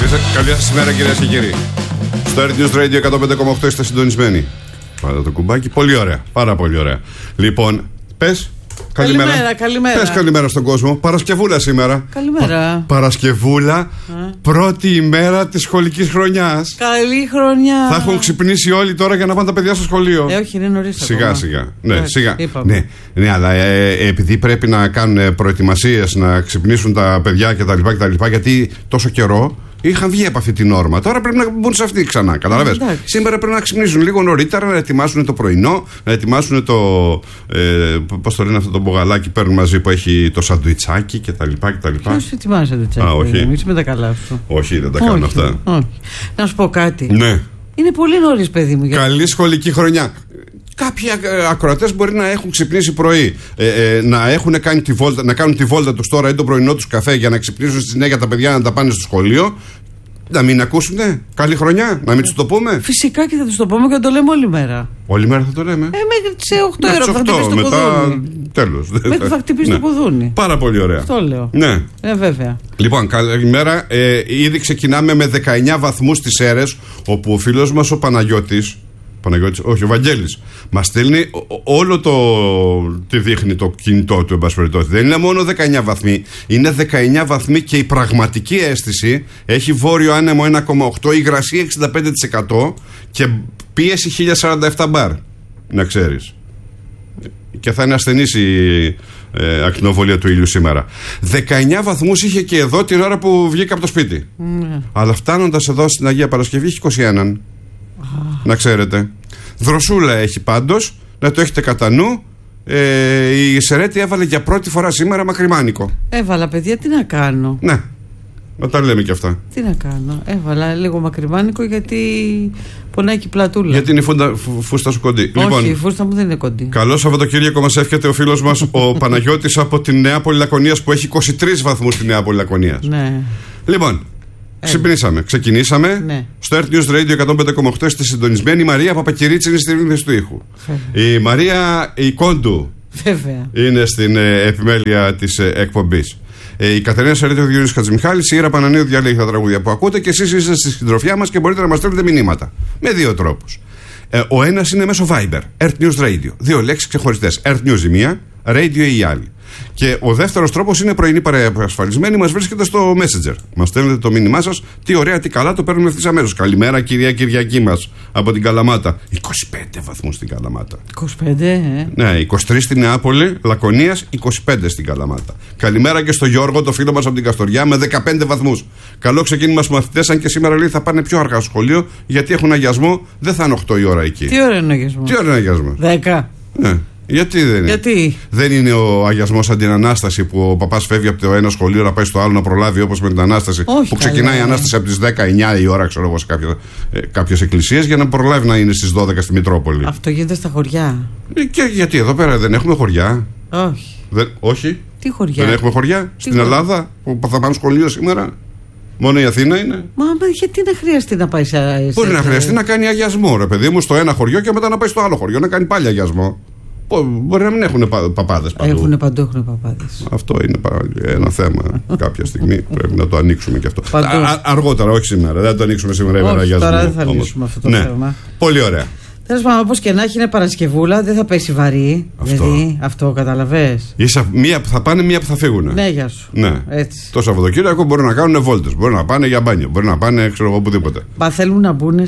Καλή σας ημέρα, κυρίες και κύριοι. Στο News Radio 105,8 είστε συντονισμένοι. Πάρε το κουμπάκι. Πολύ ωραία. Πάρα πολύ ωραία. Λοιπόν, πες. Καλημέρα. Πες καλημέρα στον κόσμο. Παρασκευούλα σήμερα. Καλημέρα. Παρασκευούλα. Πρώτη ημέρα της σχολικής χρονιάς. Καλή χρονιά. Θα έχουν ξυπνήσει όλοι τώρα για να πάνε τα παιδιά στο σχολείο. Όχι, είναι νωρίς σιγά σιγά. Ναι, σιγά. Ναι, αλλά επειδή πρέπει να κάνουν προετοιμασίες, να ξυπνήσουν τα παιδιά κτλ. Γιατί τόσο καιρό είχαν βγει από αυτή την όρμα. Τώρα πρέπει να μπουν σε αυτή ξανά. Καταλαβες. Σήμερα πρέπει να ξυπνήσουν λίγο νωρίτερα, να ετοιμάσουν το πρωινό, να ετοιμάσουν το. Πώς το λένε αυτό το μπογαλάκι παίρνουν μαζί που έχει το σαντουιτσάκι κτλ. Ποιος ετοιμάζει σαντουιτσάκι? Όχι. Μην με τα καλά σου. Όχι, δεν τα κάνω αυτά. Όχι. Να σου πω κάτι. Ναι. Είναι πολύ νωρίς, παιδί μου. Καλή σχολική χρονιά. Κάποιοι ακροατές μπορεί να έχουν ξυπνήσει πρωί, να έχουν κάνει να κάνουν τη βόλτα τους τώρα ή το πρωινό τους καφέ για να ξυπνήσουν στη συνέχεια τα παιδιά να τα πάνε στο σχολείο. Να μην ακούσουνε. Καλή χρονιά, να μην τους το πούμε. Φυσικά και θα τους το πούμε και θα το λέμε όλη μέρα. Όλη μέρα θα το λέμε. Μέχρι τις 8 ώρα θα χτυπήσει το κουδούνι. Τέλος. Μέχρι θα χτυπήσει το κουδούνι. Πάρα πολύ ωραία. Αυτό λέω. Ναι. Βέβαια. Λοιπόν, καλημέρα. Ήδη ξεκινάμε με 19 βαθμούς στις Σέρρες, όπου ο φίλος μας ο Παναγιώτης, όχι, ο Βαγγέλης, μας στέλνει όλο τι δείχνει το κινητό του, εν πάση περιπτώσει. Δεν είναι μόνο 19 βαθμοί, είναι 19 βαθμοί και η πραγματική αίσθηση έχει βόρειο άνεμο 1,8, υγρασία 65% και πίεση 1047 μπαρ. Να ξέρεις. Και θα είναι ασθενής η ακτινοβολία του ήλιου σήμερα. 19 βαθμούς είχε και εδώ την ώρα που βγήκα από το σπίτι. Αλλά φτάνοντας εδώ στην Αγία Παρασκευή έχει 21. Να ξέρετε. Δροσούλα έχει πάντως, να το έχετε κατά νου. Η Σερέτη έβαλε για πρώτη φορά σήμερα μακριμάνικο. Έβαλα, παιδιά, τι να κάνω. Ναι, να τα λέμε και αυτά. Τι να κάνω. Έβαλα λίγο μακριμάνικο γιατί πονάει και η πλατούλα. Γιατί είναι η φούστα σου κοντή. Όχι, λοιπόν, η φούστα μου δεν είναι κοντή. Καλό Σαββατοκύριακο μας εύχεται ο φίλος μας ο Παναγιώτης από τη Νεάπολη Λακωνίας, που έχει 23 βαθμούς στη Νεάπολη Λακωνίας. Ναι. Λοιπόν, ξυπνήσαμε, ξεκινήσαμε. Ναι. Στο News Radio 105,8 είστε συντονισμένοι. Η Μαρία Παπακυρίτσι είναι στη ρύθμιση του ήχου. Η Μαρία η Κόντου είναι στην επιμέλεια της εκπομπής. Η Κατερίνα Σαρέτη, ο Γιώργος Χατζημιχάλης, η Ήρα Πανανίου διαλέγει τα τραγούδια που ακούτε και εσείς είστε στη συντροφιά μας και μπορείτε να μας στέλνετε μηνύματα. Με δύο τρόπους. Ο ένας είναι μέσω Viber, Earth News Radio. Δύο λέξεις ξεχωριστές. Earth News η μία, Radio η άλλη. Και ο δεύτερος τρόπος είναι πρωινή παρασφαλισμένη, μας βρίσκεται στο Messenger. Μας στέλνετε το μήνυμά σας, τι ωραία, τι καλά, το παίρνουμε ευθύς αμέσως. Καλημέρα, κυρία Κυριακή μας από την Καλαμάτα. 25 βαθμούς στην Καλαμάτα. 25, Ναι, 23 στην Νεάπολη Λακωνίας, 25 στην Καλαμάτα. Καλημέρα και στο Γιώργο, το φίλο μας από την Καστοριά, με 15 βαθμούς. Καλό ξεκίνημα στους μαθητές, αν και σήμερα λέει θα πάνε πιο αργά στο σχολείο, γιατί έχουν αγιασμό, δεν θα είναι 8 η ώρα εκεί. Τι ώρα είναι αγιασμό? 10. Ναι. Γιατί δεν είναι? Γιατί? Δεν είναι ο αγιασμός σαν την Ανάσταση που ο παπάς φεύγει από το ένα σχολείο να πάει στο άλλο να προλάβει, όπως με την Ανάσταση. Όχι, που ξεκινάει η Ανάσταση από τις 10-9 η ώρα, ξέρω εγώ, σε κάποιες εκκλησίες για να προλάβει να είναι στις 12 στη Μητρόπολη. Αυτό γίνεται στα χωριά. Και γιατί εδώ πέρα δεν έχουμε χωριά? Όχι. Όχι. Τι χωριά? Δεν έχουμε χωριά στην Ελλάδα που θα πάνε σχολείο σήμερα? Μόνο η Αθήνα είναι. Μα γιατί να χρειαστεί να πάει σε. Μπορεί να χρειαστεί να κάνει αγιασμό, ρε παιδί μου, στο ένα χωριό και μετά να πάει στο άλλο χωριό να κάνει πάλι αγιασμό. Μπορεί να μην έχουν παπάδες παντού. Έχουν παπάδες. Αυτό είναι ένα θέμα. Κάποια στιγμή πρέπει να το ανοίξουμε και αυτό. Αργότερα, όχι σήμερα. Δεν θα το ανοίξουμε σήμερα. Όχι, τώρα δεν θα ανοίξουμε αυτό το θέμα. Πολύ ωραία. Τέλος πάντων, όπως και να έχει, είναι Παρασκευούλα, δεν θα πέσει βαρύ. Δηλαδή, αυτό καταλαβες. Μία που θα πάνε, μία που θα φύγουν. Ναι, γεια σου. Ναι. Έτσι. Το Σαββατοκύριακο μπορεί να κάνουν βόλτες, μπορεί να πάνε για μπάνιο, μπορεί να πάνε ξέρω εγώ οπουδήποτε. Θέλουν να μπουν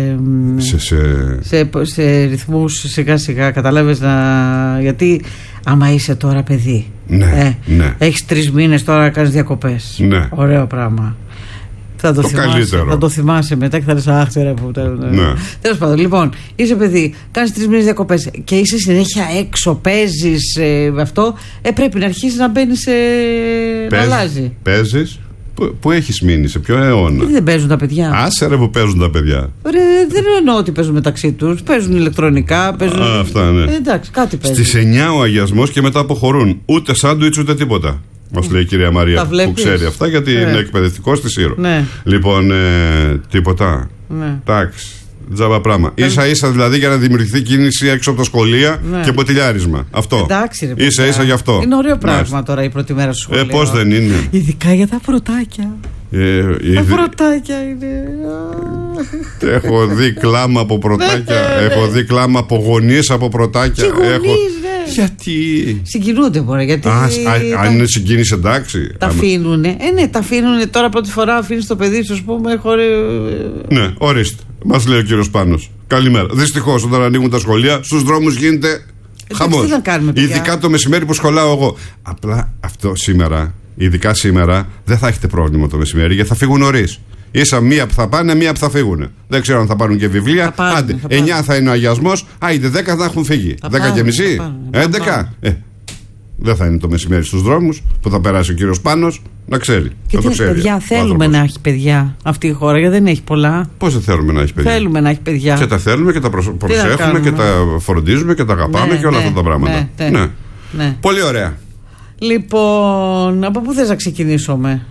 σε ρυθμούς σιγά σιγά, καταλάβες, γιατί άμα είσαι τώρα παιδί, ναι. έχεις 3 μήνες τώρα να κάνεις διακοπές. Ναι. Ωραίο πράγμα. Θα το θυμάσαι μετά και θα λες αχ, τώρα που. Ναι. Τέλος πάντων, λοιπόν, είσαι παιδί, κάνεις 3 μήνες διακοπές και είσαι συνέχεια έξω, παίζεις αυτό. Πρέπει να αρχίσεις να μπαίνεις να αλλάζει. Παίζεις. Πού έχεις μείνει, σε ποιο αιώνα? Δεν παίζουν τα παιδιά. Άσε ρε που παίζουν τα παιδιά. Δεν εννοώ ότι παίζουν μεταξύ τους. Παίζουν ηλεκτρονικά. Παίζουν. Αυτά, ναι. Εντάξει, κάτι παίζουν. Στις 9 ο αγιασμός και μετά αποχωρούν. Ούτε σάντουιτς ούτε τίποτα. Μας λέει η κυρία Μαρία που ξέρει αυτά, γιατί είναι εκπαιδευτικός στη Σύρο. Ναι. Λοιπόν, τίποτα. Ναι. Εντάξει. Τζάμπα πράγμα. Ίσα-ίσα δηλαδή για να δημιουργηθεί κίνηση έξω από τα σχολεία και ποτηλιάρισμα. Αυτό. Εντάξει, ίσα-ίσα γι' αυτό. Είναι ωραίο πράγμα τώρα η πρώτη μέρα στο σχολείο. Πώς δεν είναι? Ειδικά για τα πρωτάκια. Τα πρωτάκια είναι. Έχω δει κλάμα από πρωτάκια. Έχω δει κλάμα από γονείς από πρωτάκια. Γιατί. Συγκινούνται μπορεί. Γιατί αν είναι συγκίνηση, εντάξει. Τα αφήνουνε. Ναι, τα αφήνουνε. Τώρα πρώτη φορά αφήνει το παιδί σου, α πούμε. Ναι, ορίστε. Μας λέει ο κύριος Πάνος. Καλημέρα. Δυστυχώς, όταν ανοίγουν τα σχολεία, στους δρόμους γίνεται χαμός. Ειδικά το μεσημέρι που σχολάω εγώ. Απλά αυτό σήμερα, ειδικά σήμερα, δεν θα έχετε πρόβλημα το μεσημέρι, γιατί θα φύγουν νωρίς. Ίσα μία που θα πάνε, μία που θα φύγουν. Δεν ξέρω αν θα πάρουν και βιβλία. Άντε, 9 θα είναι ο αγιασμός. Άιντε, 10 θα έχουν φύγει. 10 και μισή, 11. Δεν θα είναι το μεσημέρι στους δρόμους που θα περάσει ο κύριος Πάνος, να ξέρει. Και τι παιδιά, θέλουμε να έχει παιδιά αυτή η χώρα, γιατί δεν έχει πολλά. Πώς δεν θέλουμε να έχει παιδιά? Θέλουμε να έχει παιδιά. Και τα θέλουμε και τα προσέχουμε και τα φροντίζουμε και τα αγαπάμε και όλα αυτά τα πράγματα. Ναι. Πολύ ωραία. Λοιπόν, από πού θες να ξεκινήσουμε?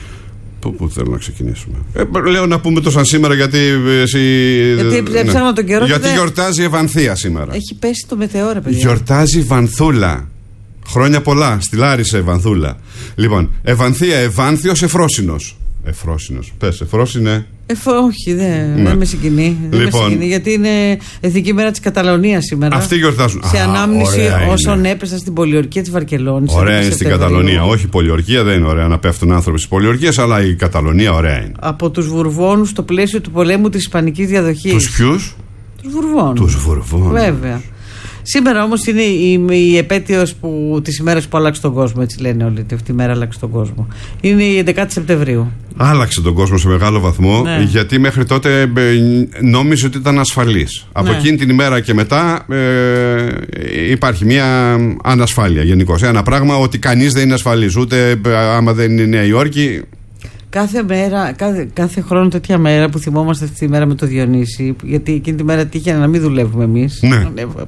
Πού θέλω να ξεκινήσουμε? Λέω να πούμε το σαν σήμερα, γιατί εσύ. Γιατί ψάχνω τον καιρό. Γιατί γιορτάζει η Ευανθία σήμερα. Έχει πέσει το μετεό, ρε παιδιά. Γιορτάζει Βανθούλα. Χρόνια πολλά, στη Λάρισα Ευανθούλα. Λοιπόν, Ευανθία, Ευάνθιος, Εφρόσινος. Εφρόσινος. Πες, Εφρόσινε. Όχι, δεν με συγκινεί. Δεν με συγκινεί, γιατί είναι Εθνική Μέρα της Καταλωνίας σήμερα. Αυτοί γιορτάζουν. Σε ανάμνηση όσων έπεσαν στην πολιορκία της Βαρκελόνης. Ωραία είναι στην Καταλωνία. Όχι, η πολιορκία δεν είναι ωραία να πέφτουν άνθρωποι στις πολιορκίες, αλλά η Καταλωνία ωραία είναι. Από τους Βουρβώνους στο πλαίσιο του πολέμου της Ισπανικής διαδοχής. Τους ποιους? Τους Βουρβώνους. Βέβαια. Σήμερα όμως είναι η επέτειος της ημέρας που άλλαξε τον κόσμο, έτσι λένε όλοι. Αυτή η μέρα άλλαξε τον κόσμο. Είναι η 11η Σεπτεμβρίου. Άλλαξε τον κόσμο σε μεγάλο βαθμό, γιατί μέχρι τότε νόμιζε ότι ήταν ασφαλής. Από εκείνη την ημέρα και μετά υπάρχει μια ανασφάλεια γενικώς. Ένα πράγμα ότι κανείς δεν είναι ασφαλής, ούτε άμα δεν είναι η Νέα Υόρκη. Κάθε μέρα, κάθε χρόνο τέτοια μέρα που θυμόμαστε αυτή τη μέρα με το Διονύση, γιατί εκείνη τη μέρα τύχε να μην δουλεύουμε εμείς. Ναι.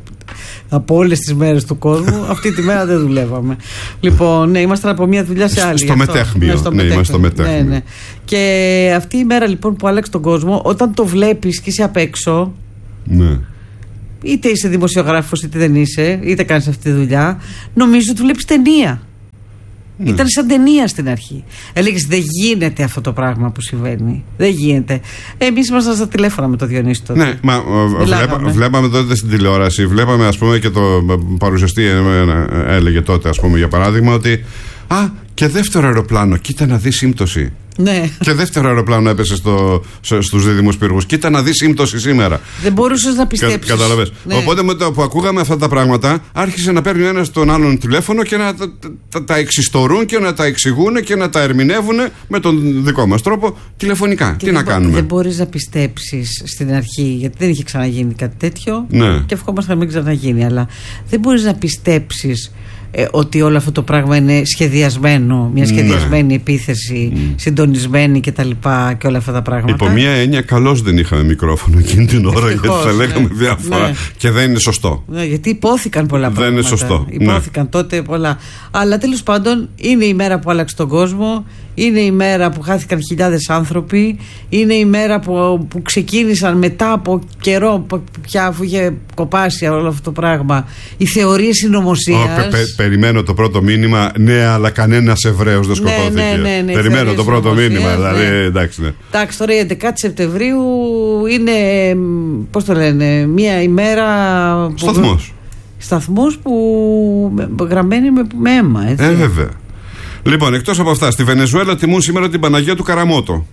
Από όλες τις μέρες του κόσμου, αυτή τη μέρα δεν δουλεύαμε. Λοιπόν, ήμασταν από μια δουλειά σε άλλη. Στο μετέχμιο. Είμαστε στο μετέχμιο. Ναι. Και αυτή η μέρα λοιπόν που άλλαξε τον κόσμο, όταν το βλέπεις και είσαι απ' έξω. Ναι. Είτε είσαι δημοσιογράφος, είτε δεν είσαι, είτε κάνεις αυτή τη δουλειά, νομίζω ότι βλέπεις ταινία. Ήταν σαν ταινία στην αρχή. Έλεγες δεν γίνεται αυτό το πράγμα που συμβαίνει. Δεν γίνεται. Εμείς ήμασταν στα τηλέφωνα με το Διονύση τότε. Ναι, βλέπαμε τότε στην τηλεόραση. Βλέπαμε, ας πούμε, και το παρουσιαστή έλεγε τότε, ας πούμε, για παράδειγμα, ότι και δεύτερο αεροπλάνο, κοίτα να δει σύμπτωση. Ναι. Και δεύτερο αεροπλάνο έπεσε στους δίδυμους πύργους. Κοίτα να δει σύμπτωση σήμερα. Δεν μπορούσες να πιστέψεις. Καταλαβες. Ναι. Οπότε με το που ακούγαμε αυτά τα πράγματα, άρχισε να παίρνει ένας τον άλλον τηλέφωνο και να τα εξιστορούν και να τα εξηγούν και να τα ερμηνεύουν με τον δικό μας τρόπο τηλεφωνικά. Και τι να κάνουμε? Δεν μπορείς να πιστέψεις στην αρχή, γιατί δεν είχε ξαναγίνει κάτι τέτοιο. Ναι. Και ευχόμαστε να μην ξαναγίνει. Αλλά δεν μπορείς να πιστέψεις ότι όλο αυτό το πράγμα είναι σχεδιασμένο, μια σχεδιασμένη επίθεση, συντονισμένη κτλ. Και όλα αυτά τα πράγματα. Υπό μία έννοια, καλώς δεν είχαμε μικρόφωνο εκείνη την ώρα, γιατί θα λέγαμε διάφορα και δεν είναι σωστό. Ναι, γιατί υπόθηκαν πολλά πράγματα. Δεν είναι σωστό. Υπόθηκαν τότε πολλά. Αλλά τέλος πάντων, είναι η μέρα που άλλαξε τον κόσμο, είναι η μέρα που χάθηκαν χιλιάδες άνθρωποι, είναι η μέρα που ξεκίνησαν μετά από καιρό, πια αφού είχε κοπάσει όλο αυτό το πράγμα, οι θεωρίες συνωμοσίας. Περιμένω το πρώτο μήνυμα. Ναι, αλλά κανένας Εβραίος δεν σκοτώθηκε. Ναι, περιμένω το πρώτο μήνυμα. Δηλαδή, εντάξει, ναι. Εντάξει, τώρα η 11η Σεπτεμβρίου είναι, πώς το λένε, μια ημέρα. Σταθμός που γραμμένη με αίμα, έτσι. Βέβαια. Λοιπόν, εκτός από αυτά, στη Βενεζουέλα τιμούν σήμερα την Παναγία του Καραμότο.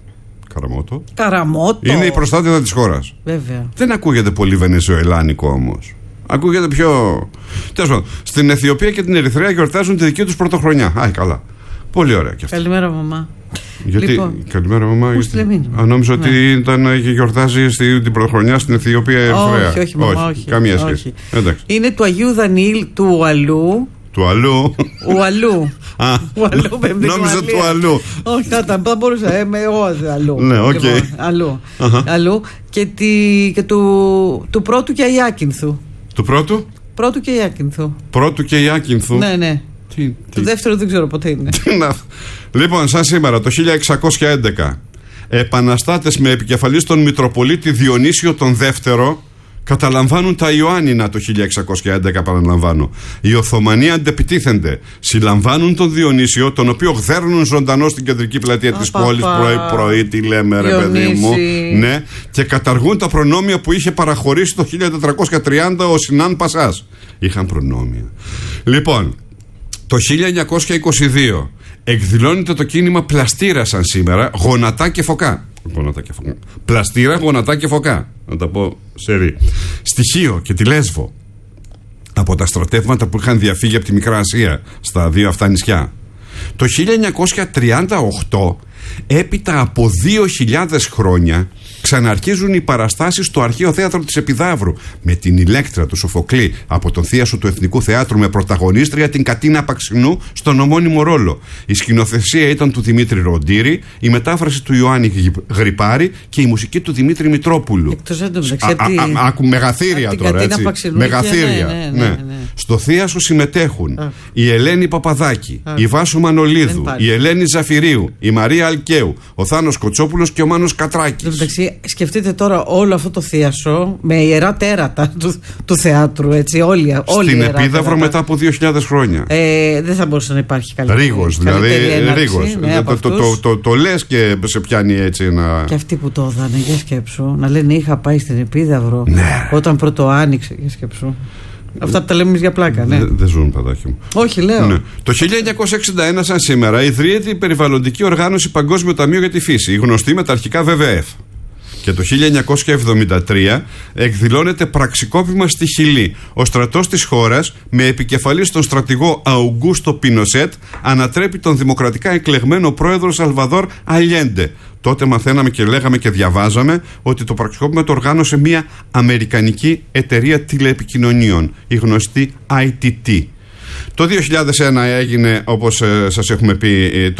Καραμότο. Είναι η προστάτηδα της χώρας. Βέβαια. Δεν ακούγεται πολύ βενεζουελάνικο όμως. Ακούγεται πιο. Τέλος πάντων, στην Αιθιοπία και την Ερυθρέα γιορτάζουν τη δική τους πρωτοχρονιά. Καλά. Πολύ ωραία και αυτό. Καλημέρα, μαμά. Γιατί. Λοιπόν, καλημέρα, μαμά. Νόμιζα ότι γιορτάζει την πρωτοχρονιά στην Αιθιοπία Ερυθρέα. Όχι, μαμά, όχι. Καμία σχέση. Είναι του Αγίου Δανιήλ του Ουαλού. Του Αλλού. Ουαλού. Νόμιζα του Αλλού. Όχι, θα μπορούσα. Εγώ Αλλού. Ναι, οκ. Αλλού. Και του πρώτου και Αιάκυνθου. Του πρώτου? Πρώτου και Αιάκυνθου. Πρώτου και Αιάκυνθου. Ναι. Το δεύτερο δεν ξέρω ποτέ είναι. Λοιπόν, σαν σήμερα το 1611, επαναστάτες με επικεφαλής τον Μητροπολίτη Διονύσιο τον δεύτερο Καταλαμβάνουν τα Ιωάννινα το 1611, παραλαμβάνω. Οι Οθωμανοί αντεπιτίθενται. Συλλαμβάνουν τον Διονύσιο, τον οποίο γδέρνουν ζωντανό στην κεντρική πλατεία της πόλης πρωί-πρωί. Τι λέμε, ρε παιδί μου. Ναι, και καταργούν τα προνόμια που είχε παραχωρήσει το 1430 ο Σινάν Πασάς. Είχαν προνόμια. Λοιπόν, το 1922 εκδηλώνεται το κίνημα Πλαστήρα σαν σήμερα, γονατά και φωκά. Πλαστήρα, γονατά και φωκά. Να τα πω σε ρί. Στοιχείο και τη Λέσβο. Από τα στρατεύματα που είχαν διαφύγει από τη Μικρά Ασία στα δύο αυτά νησιά. Το 1938, έπειτα από 2.000 χρόνια, ξαναρχίζουν οι παραστάσεις στο Αρχαίο Θέατρο της Επιδαύρου, με την Ηλέκτρα του Σοφοκλή από τον θίασο του Εθνικού Θεάτρου, με πρωταγωνίστρια την Κατίνα Παξινού στον ομώνυμο ρόλο. Η σκηνοθεσία ήταν του Δημήτρη Ροντήρη, η μετάφραση του Ιωάννη Γρυπάρη και η μουσική του Δημήτρη Μητρόπουλου. Μεγαθύρια τώρα, έτσι. Μεγαθύρια. Ναι. Στο θίασο συμμετέχουν η Ελένη Παπαδάκη, η Βάσο Μανολίδου, η Ελένη Ζαφυρίου, η Μαρία Αλκαίου, ο Θάνος Κοτσόπουλος και ο Μάνος Κατράκης. Σκεφτείτε τώρα όλο αυτό το θίασο με ιερά τέρατα του θεάτρου, έτσι, όλοι στην Επίδαυρο μετά από 2.000 χρόνια. Δεν θα μπορούσε να υπάρχει καλύτερη. Ρίγος, δηλαδή. Ρίγος. Το λες και σε πιάνει έτσι ένα. Και αυτοί που το έδανε, για σκέψου, να λένε είχα πάει στην Επίδαυρο όταν πρώτο άνοιξε, για σκέψου. Αυτά που τα λέμε εμείς για πλάκα, ναι. Δεν ζουν, παιδάκι μου. Όχι, λέω. Ναι. Το 1961, σαν σήμερα, ιδρύεται η περιβαλλοντική οργάνωση Παγκόσμιο Ταμείο για τη Φύση, η γνωστή με τα αρχικά WWF. Και το 1973 εκδηλώνεται πραξικόπημα στη Χιλή. Ο στρατός της χώρας, με επικεφαλής τον στρατηγό Αουγκούστο Πινοσέτ, ανατρέπει τον δημοκρατικά εκλεγμένο πρόεδρο Σαλβαδόρ Αλιέντε. Τότε μαθαίναμε και λέγαμε και διαβάζαμε ότι το πραξικόπημα το οργάνωσε μια αμερικανική εταιρεία τηλεεπικοινωνίων, η γνωστή ITT. Το 2001 έγινε, όπως σας έχουμε πει,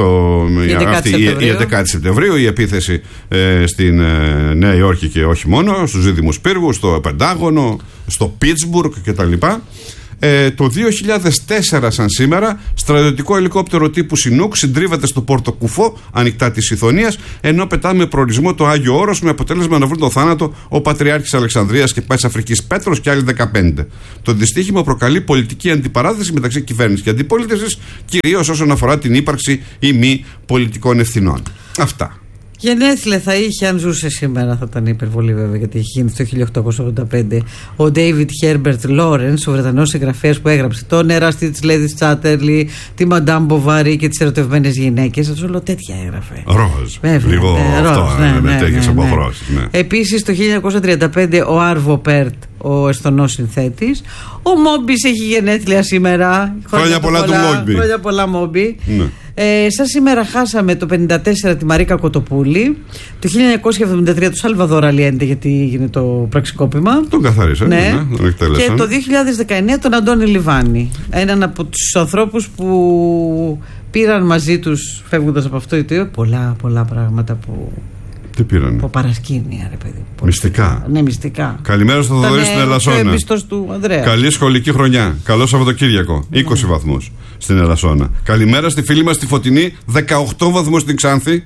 η 11η Σεπτεμβρίου, η επίθεση στην Νέα Υόρκη και όχι μόνο, στους δίδυμους πύργους, στο Πεντάγωνο, στο Πίτσμπουργκ κτλ. Το 2004, σαν σήμερα, στρατιωτικό ελικόπτερο τύπου Σινούκ συντρίβεται στο Πόρτο Κουφό, ανοιχτά της Ιθωνίας, ενώ πετά με προορισμό το Άγιο Όρος, με αποτέλεσμα να βρουν τον θάνατο ο Πατριάρχης Αλεξανδρίας και Πάσης Αφρικής Πέτρος και άλλοι 15. Το δυστύχημα προκαλεί πολιτική αντιπαράθεση μεταξύ κυβέρνησης και αντιπολίτευσης, κυρίως όσον αφορά την ύπαρξη ή μη πολιτικών ευθυνών. Αυτά. Γενέθλια θα είχε αν ζούσε σήμερα, θα ήταν υπερβολή βέβαια, γιατί είχε γίνει το 1885 ο David Herbert Lawrence, ο Βρετανός συγγραφέας που έγραψε το νεράστη της Lady Chatterley, τη Madame Bovary και τις ερωτευμένες γυναίκες. Αυτό όλο τέτοια έγραφε. Ροζ. Λίγο αυτό, τέτοιες αποχρώσεις. Επίσης το 1935 ο Άρβο Πέρτ, ο Εσθονός συνθέτης. Ο Μόμπις έχει γενέθλια σήμερα. Χρόνια πολλά του Μόμπι. Χρόνια πολλά Μόμπι. Σαν σήμερα χάσαμε το 1954 τη Μαρίκα Κοτοπούλη, το 1973 του Σαλβαδόρ Αλιέντε, γιατί έγινε το πραξικόπημα. Τον καθάρισε, τον εκτέλεσαν. Και το 2019 τον Αντώνη Λιβάνη, έναν από τους ανθρώπους που πήραν μαζί τους, φεύγοντας από αυτό, πολλά πράγματα που... Τι πήρανε? Από παρασκήνια, ρε παιδί. Μυστικά. Ναι, μυστικά. Καλημέρα στο Θοδωρή στην Ελασσόνα. Του Ανδρέα. Καλή σχολική χρονιά. Καλό Σαββατοκύριακο. 20 βαθμούς στην Ελασσόνα. Καλημέρα στη φίλη μας τη Φωτεινή. 18 βαθμούς στην Ξάνθη.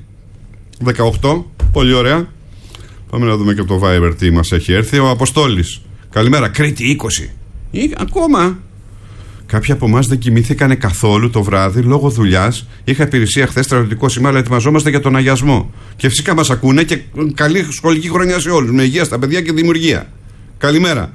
18. Πολύ ωραία. Πάμε να δούμε και το Viber τι μας έχει έρθει. Ο Αποστόλης. Καλημέρα. Κρήτη 20. Ακόμα. Κάποιοι από εμάς δεν κοιμήθηκαν καθόλου το βράδυ λόγω δουλειάς. Είχα υπηρεσία χθες, στρατιωτικό σήμα, αλλά ετοιμαζόμαστε για τον αγιασμό. Και φυσικά μας ακούνε και καλή σχολική χρονιά σε όλους. Με υγεία στα παιδιά και δημιουργία. Καλημέρα.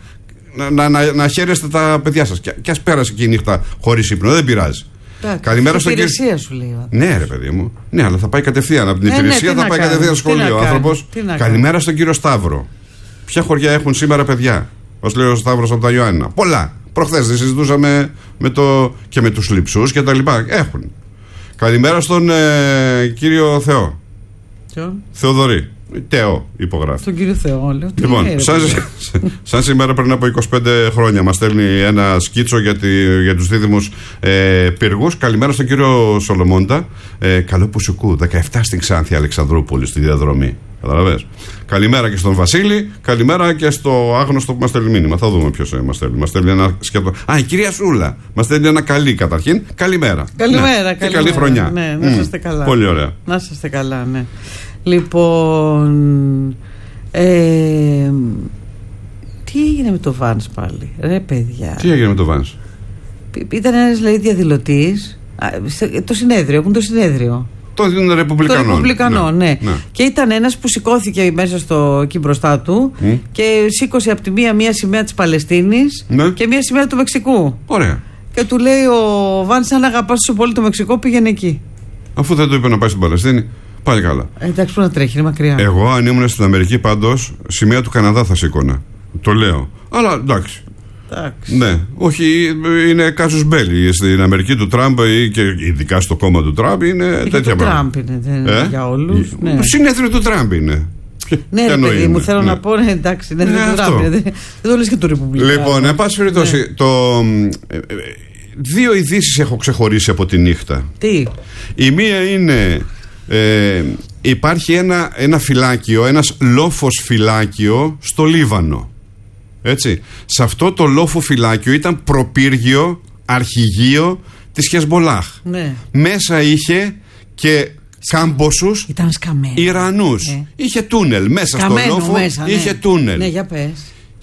Να χαίρεστε τα παιδιά σας. Και ας πέρασε και η νύχτα χωρίς ύπνο, δεν πειράζει. Καλημέρα στον κύριο. Υπηρεσία σου λέει. Ναι, ρε παιδί μου. Ναι, αλλά θα πάει κατευθείαν από την υπηρεσία, θα πάει κατευθείαν στο σχολείο ο άνθρωπος. Καλημέρα στον κύριο Σταύρο. Ποια χωριά έχουν σήμερα παιδιά? Ως λέει ο Σταύρος από τα Ιωάννινα. Πολλά. Προχθές δεν συζητούσαμε και με τους λειψούς και τα λοιπά. Έχουν. Καλημέρα στον κύριο Θεό. Θεοδωρή. Τεό υπογράφει. Τον κύριο Θεό, λέω. Λοιπόν, σαν σήμερα πριν από 25 χρόνια μας στέλνει ένα σκίτσο για τους δίδυμους πύργους. Καλημέρα στον κύριο Σολομώντα. Καλό Πουσουκού. 17 στην Ξάνθη Αλεξανδρούπολη στη διαδρομή. Καταλαβες. Καλημέρα και στον Βασίλη. Καλημέρα και στο άγνωστο που μας στέλνει μήνυμα. Θα δούμε ποιος μας στέλνει. Μας στέλνει ένα σκέτο. Η κυρία Σούλα. Μας στέλνει ένα καλή καταρχήν. Καλημέρα. Καλημέρα. Και καλή χρονιά. Ναι, να είστε καλά. Πολύ ωραία. Να είστε καλά, ναι. Λοιπόν. Τι έγινε με το Vance πάλι, ρε παιδιά? Τι έγινε με το Vance? Ήταν ένας δηλαδή διαδηλωτής. Το συνέδριο, έχουν το συνέδριο. Των Ρεπουμπλικανών. Των Ρεπουμπλικανών, ναι. Και ήταν ένας που σηκώθηκε μέσα εκεί μπροστά του και σήκωσε από τη μία σημαία της Παλαιστίνης και μία σημαία του Μεξικού. Ωραία. Και του λέει ο Βάνς, αν αγαπάς τόσο πολύ το Μεξικό, πήγαινε εκεί. Αφού δεν το είπε να πάει στην Παλαιστίνη, πάλι καλά. Εντάξει, που να τρέχει, είναι μακριά. Εγώ, αν ήμουν στην Αμερική, πάντως, σημαία του Καναδά θα σήκωνα. Το λέω. Αλλά εντάξει. Ναι, όχι, είναι κάζους μπέλι. Στην Αμερική του Τραμπ και ειδικά στο κόμμα του Τραμπ είναι τέτοια πράγματα. Τραμπ είναι, δεν είναι για όλους. Το συνέδριο του Τραμπ είναι. Ναι, ρε παιδί μου, θέλω να πω, εντάξει, δεν είναι του Τραμπ. Δεν το λες και του Ρεπουμπλικάνου. Λοιπόν, εν πάση περιπτώσει, δύο ειδήσεις έχω ξεχωρίσει από τη νύχτα. Τι? Η μία είναι, υπάρχει ένα φυλάκιο, ένας λόφος φυλάκιο στο Λίβανο. Έτσι. Σε αυτό το λόφο φυλάκιο ήταν προπύργιο, αρχηγείο της Χεσμολάχ. Ναι. Μέσα είχε και κάμποσους Ιρανούς. Είχε τούνελ μέσα στο λόφο. Είχε τούνελ. Ναι, για πες.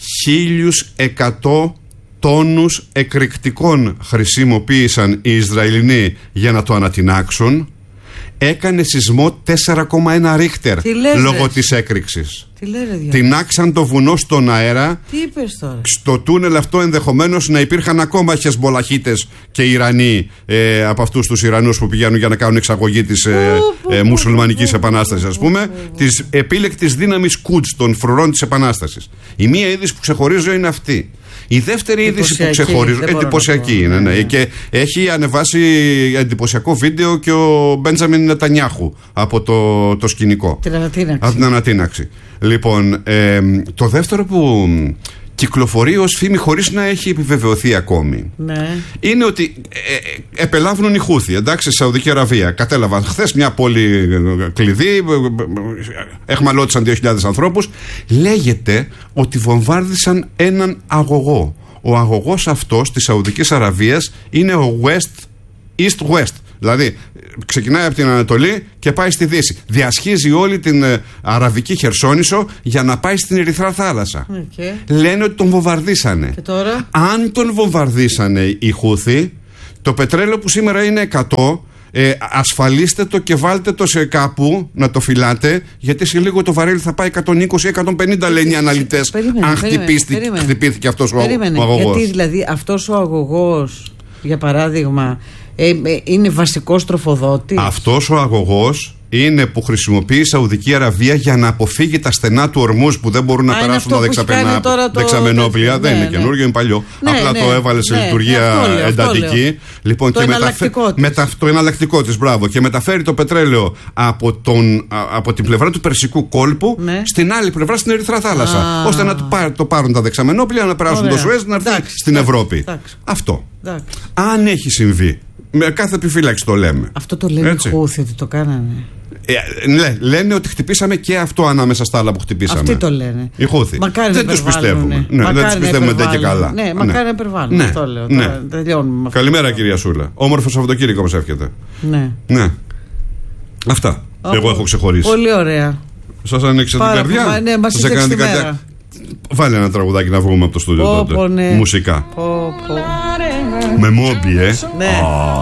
1.100 τόνους εκρηκτικών χρησιμοποίησαν οι Ισραηλινοί για να το ανατινάξουν. Έκανε σεισμό 4,1 ρίχτερ λόγω της έκρηξης. Τινάξαν το βουνό στον αέρα. Τι είπες τώρα? Στο τούνελ αυτό ενδεχομένως να υπήρχαν ακόμα Χεσμολαχίτες και Ιρανοί από αυτούς τους Ιρανούς που πηγαίνουν για να κάνουν εξαγωγή της μουσουλμανικής επανάστασης, ας πούμε, της επίλεκτης δύναμης Κουτς, των φρουρών της επανάστασης. Η μία είδηση που ξεχωρίζω είναι αυτή. Η δεύτερη είδηση που ξεχωρίζω, εντυπωσιακή είναι, ναι, και έχει ανεβάσει εντυπωσιακό βίντεο και ο Μπέντζαμιν Νετανιάχου από το σκηνικό. Από την ανατείναξη. Λοιπόν, το δεύτερο που κυκλοφορεί ως φήμη χωρίς να έχει επιβεβαιωθεί ακόμη, ναι, είναι ότι επελάβουν οι Χούθι, εντάξει, Σαουδική Αραβία. Κατέλαβαν χθες μια πόλη κλειδί, εχμαλώτησαν 2.000 ανθρώπους. Λέγεται ότι βομβάρδισαν έναν αγωγό. Ο αγωγός αυτός της Σαουδικής Αραβίας είναι ο East-West. Δηλαδή ξεκινάει από την Ανατολή και πάει στη Δύση. Διασχίζει όλη την Αραβική Χερσόνησο για να πάει στην Ερυθρά Θάλασσα. Λένε ότι τον βομβαρδίσανε. Και τώρα? Αν τον βομβαρδίσανε οι Χούθι, το πετρέλαιο που σήμερα είναι 100, ασφαλίστε το και βάλτε το σε κάπου να το φυλάτε, γιατί σε λίγο το βαρέλι θα πάει 120-150, λένε οι αναλυτές. Αν χτυπήθηκε αυτός ο αγωγός. Γιατί δηλαδή αυτός ο αγωγός, για παράδειγμα, είναι βασικός τροφοδότης. Αυτός ο αγωγός είναι που χρησιμοποιεί η Σαουδική Αραβία για να αποφύγει τα στενά του ορμούς που δεν μπορούν να περάσουν τα δεξαμενόπλια. Δεν είναι καινούργιο, είναι παλιό. Απλά το έβαλε σε λειτουργία εντατική. Λοιπόν, το εναλλακτικό της, μπράβο. Και μεταφέρει το πετρέλαιο από την πλευρά του Περσικού κόλπου στην άλλη πλευρά, στην Ερυθρά Θάλασσα. Ώστε να το πάρουν τα δεξαμενόπλια, να περάσουν το Σουέζ, να έρθουν στην Ευρώπη. Αυτό. Αν έχει συμβεί. Με κάθε επιφύλαξη το λέμε. Αυτό το λένε οι Χούθι ότι το κάνανε. Λένε ότι χτυπήσαμε και αυτό ανάμεσα στα άλλα που χτυπήσαμε. Αυτοί το λένε. Οι Χούθι. Δεν τους πιστεύουμε. Δεν τους πιστεύουμε και καλά. Ναι, μακάρι να υπερβάλλουν. Αυτό λέω. Τελειώνουμε. Καλημέρα, κυρία Σούλα. Όμορφο Σαββατοκύριακο μας εύχεται. Ναι. Αυτά. Εγώ έχω ξεχωρίσει. Πολύ ωραία. Σας άνοιξε την καρδιά. Ναι, μας άνοιξε την καρδιά. Βάλε ένα τραγουδάκι να βγούμε από το στούντιο τότε. Μουσικά. Με Μόμπι,